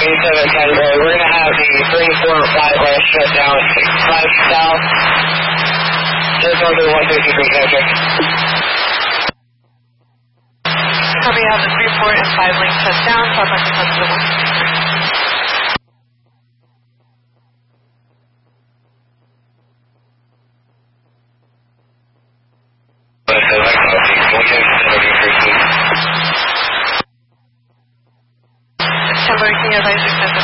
We're going to have the 345 west shut down 65 south. Just under 153 Centric. Copy, have the 34 and 5 link shut down, southwest of Hudson. Can you advise your